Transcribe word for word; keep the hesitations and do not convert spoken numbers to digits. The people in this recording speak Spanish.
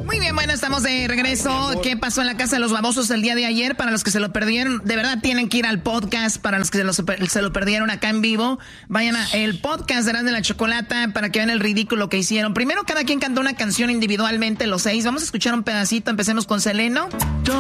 Muy bien, bueno, estamos de regreso. ¿Qué pasó en la casa de los babosos el día de ayer? Para los que se lo perdieron, de verdad tienen que ir al podcast. Para los que se lo, se lo perdieron acá en vivo, vayan al podcast de Erasmo y la Chocolata para que vean el ridículo que hicieron. Primero, cada quien cantó una canción individualmente, los seis. Vamos a escuchar un pedacito. Empecemos con Seleno.